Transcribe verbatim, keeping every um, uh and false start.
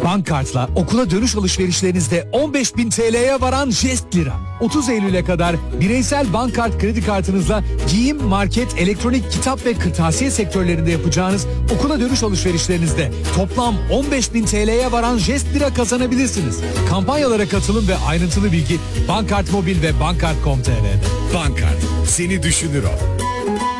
Bankkart'la okula dönüş alışverişlerinizde on beş bin T L'ye varan jest lira. otuz Eylül'e kadar bireysel Bankkart kredi kartınızla giyim, market, elektronik, kitap ve kırtasiye sektörlerinde yapacağınız okula dönüş alışverişlerinizde toplam on beş bin T L'ye varan jest lira kazanabilirsiniz. Kampanyalara katılın ve ayrıntılı bilgi Bankkart Mobil ve bankkart nokta com nokta tr''de. Bankkart, seni düşünür o.